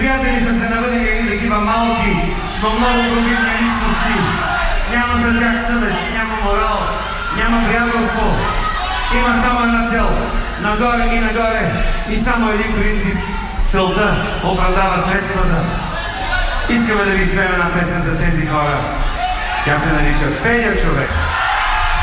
приятели са се навъдили едни такива малки, но много провидни личности. Няма за тях съвест, няма морал, няма приятелство. Има само една цел. Нагоре и нагоре. И само един принцип. Целта оправдава средствата. Искаме да ви изпеем една песен за тези хора. Тя се нарича "Пеня човек".